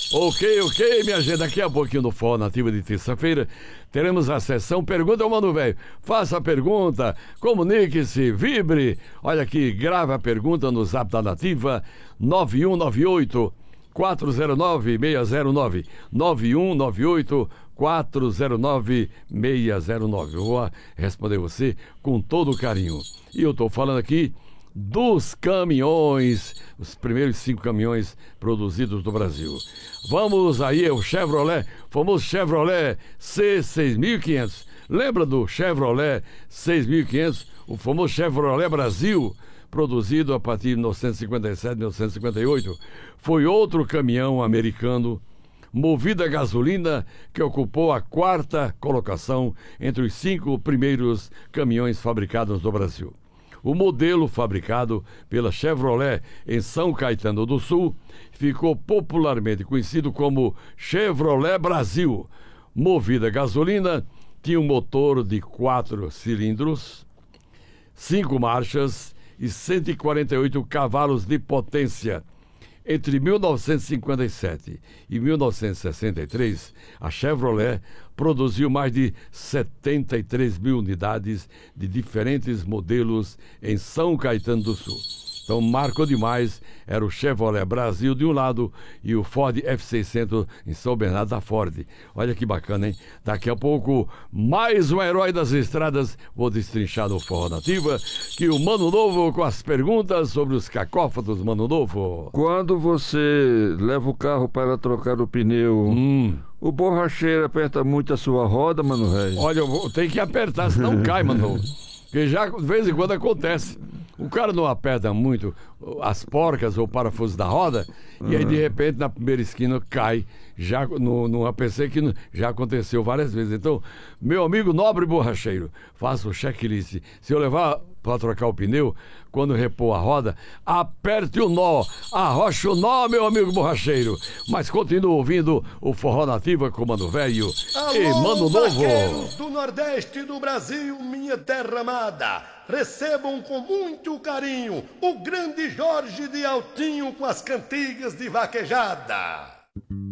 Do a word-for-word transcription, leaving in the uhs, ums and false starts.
Ok, ok, minha gente, daqui a pouquinho no Forró Nativa de terça-feira teremos a sessão Pergunta ao Mano Velho. Faça a pergunta, comunique-se, vibre. Olha aqui, grave a pergunta no Zap da Nativa, nove um nove oito, quatro zero nove, seis zero nove, nove um nove oito, quatro zero nove, seis zero nove. Eu vou responder você com todo carinho. E eu estou falando aqui dos caminhões, os primeiros cinco caminhões produzidos no Brasil. Vamos aí, o Chevrolet, famoso Chevrolet C seis mil e quinhentos. Lembra do Chevrolet seis mil e quinhentos? O famoso Chevrolet Brasil, produzido a partir de mil novecentos e cinquenta e sete, mil novecentos e cinquenta e oito. Foi outro caminhão americano movido a gasolina que ocupou a quarta colocação entre os cinco primeiros caminhões fabricados no Brasil. O modelo fabricado pela Chevrolet em São Caetano do Sul ficou popularmente conhecido como Chevrolet Brasil. Movido a gasolina, tinha um motor de quatro cilindros, cinco marchas e cento e quarenta e oito cavalos de potência. Entre mil novecentos e cinquenta e sete e mil novecentos e sessenta e três, a Chevrolet produziu mais de setenta e três mil unidades de diferentes modelos em São Caetano do Sul. Então marcou demais, era o Chevrolet Brasil de um lado e o Ford F seiscentos em São Bernardo da Ford. Olha que bacana, hein? Daqui a pouco, mais um herói das estradas, vou destrinchar no Forró Nativa, que o Mano Novo com as perguntas sobre os cacófatos, Mano Novo. Quando você leva o carro para trocar o pneu, hum. o borracheiro aperta muito a sua roda, Mano Velho? Olha, eu vou, tem que apertar, senão cai, Mano. Porque já de vez em quando acontece. O cara não aperta muito as porcas ou parafusos da roda, uhum. e aí de repente na primeira esquina cai. Já no, no A P C que já aconteceu várias vezes. Então, meu amigo nobre borracheiro, faça o checklist. Se eu levar para trocar o pneu, quando repor a roda, aperte o nó, arrocha o nó, meu amigo borracheiro. Mas continue ouvindo o Forró Nativa com Mano Velho e Mano Novo. Vaqueiros do Nordeste do Brasil, minha terra amada, recebam com muito carinho o grande Jorge de Altinho com as cantigas de vaquejada.